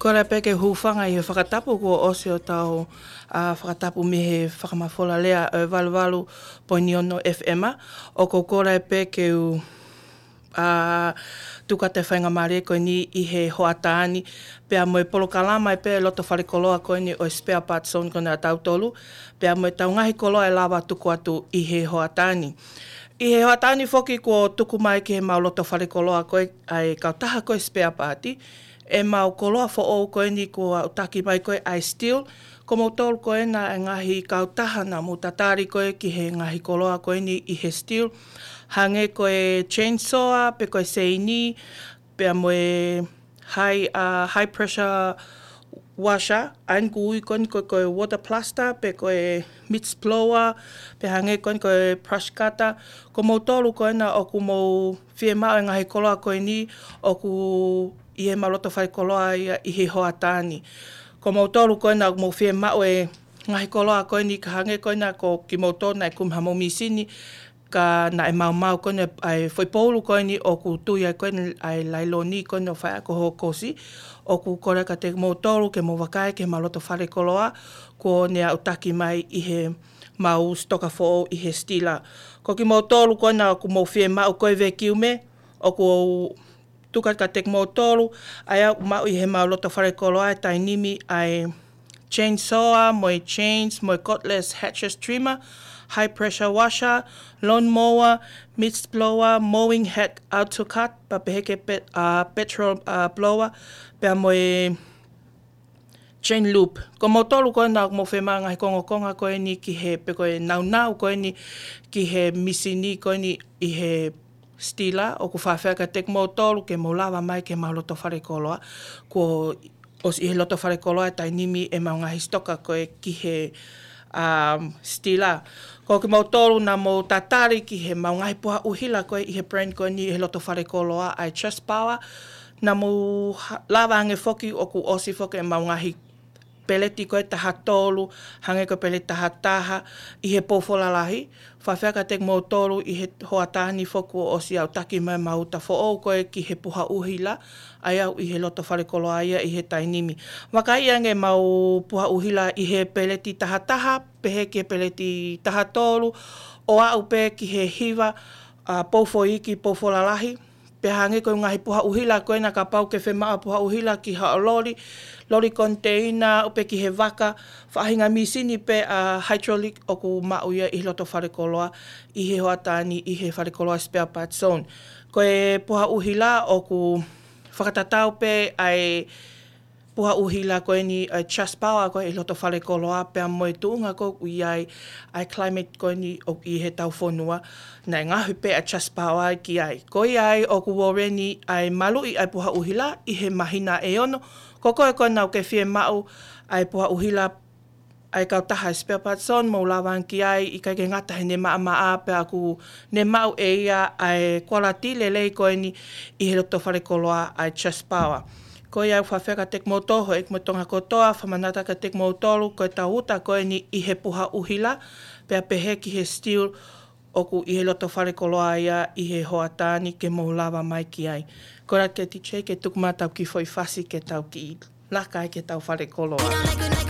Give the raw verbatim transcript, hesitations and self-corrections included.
Kore pe ke hufanga i he whakatapu ko ose o tau uh, whakatapu me he whakamafola lea o waluwalu poiniono F M a. O ko kore pe ke u uh, tuka te whainga maare koe ni i he hoataani. Pea moe polo kalama e pe loto wharekoloa koe ni o spare parts zone kone a tautolu. Pea moe tau ngahi koloa e lawa tuku atu i he hoataani. I he hoataani whoki ko tuku mai ki he mau loto wharekoloa koe ai kautaha koe spare party. E mau koloa fo o koe ni ko utaki mai koe ai steel. Ko mau tolu koe na e ngahi kautaha na mu tatari koe ki he ngahi koloa koe ni i he steel. Hange koe chainsaw, pe koe seini, pe moe high, uh, high pressure washer. Ain kui koe koe koe water plaster, pe koe mix blower, pe hange koe koe brush cutter. Ko mau tolu koe na o ku mau whie mau e ngahi koloa koe ni o ku i he maloto whai koloa ia i he hoataani. Ko mau tolu koe na mau whie mau e ngahi koloa koe ni ka hange koe na ko ki mau tolu na e kumhamo misini ka na e mau mau koe ai whaipolu koe ni o ku tui ai koe ni ai lailoni koe no whai ako ho kosi. O ku kore ka te mau tolu ke mau wakai ke maloto whare koloa ko nea utaki mai i he mau stoka fo i he stila. Ko ki mau tolu koe na ku mau whie mau koe ve kiume o ku tuka ka te mau tolu ai au mau i he mau loto whare koloa e tai nimi ai chainsaw, moi chains, moi cordless hatches trimmer, high pressure washer, lawn mower, mist blower, mowing head autocut, pa peheke pet, uh, petrol uh, blower, pea moi chain loop. Ko mau tolu koe na mo whema ngahi kongo konga koe ni ki he pe koe nau nau koe ni ki he misini koe ni i he stila o ku whawhaka tek mau tolu ke mau lawa mai ke mau loto whare koloa. Ko os i he loto whare koloa e tai nimi e mau ngahi stoka koe ki he um, stila. Ko ki mau tolu na mau tatari ki he mau ngahi puha uhila koe i he brand koe ni i he loto whare koloa ai Trust Power. Na mau lawa ange whoki o ku osi whoki e mau ngahi peleti koe taha tolu, hange koe peleti taha taha, i he pofola lahi. Whawhiaka te mau tolu i he hoatani whoku o osi au taki mai mauta fo o koe ki he puha uhila, ai au i he loto whare koloa ia i he tainimi. Waka i ange mau puha uhila i he peleti taha taha, pehe ki he peleti taha tolu, o au pe ki he hiva, uh, pofo iki, pofola lahi. Pe hange koe ngahi puha uhila koe na ka pau ke whemaa puha uhila ki hao lori, lori container, upe ki he waka, whahinga misini pe a uh, hydraulic o ku mau ia i loto whare koloa i he hoatani i he whare koloa spare parts zone. Koe puha uhila o ku whakatatau pe ai puha uhila koe ni ai Trust Power koe i loto whare koloa pe a moe tuunga koe ui ai ai climate koe ni o i he tau whonua. Nei ngahu pe a Trust Power ki ai. Koe ai o ku wareni ai malu i ai puha uhila i he mahina e ono. Ko koe koe nau ke whie mau ai puha uhila ai kautaha spare parts zone mau lawan ki ai i kai ke ngata he ne maa maa pe aku ne mau e ia ai quality lelei koe ni i he loto whare koloa ai Trust Power. Koe au whawheka tek mo toho ek mo tonga kotoa, whamanata ka tek mo tolu, koe tauta koe ni i he puha uhila, pea pehe ki he steel o ku i he loto whare koloa ia i he hoatani ke mo lawa mai ki ai. Kora ke tiche ke tukumata ki foi fasi ke tau ki lakai ke tau whare koloa.